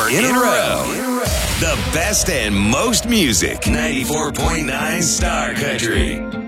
in a row. The best and most music. 94.9 Star Country.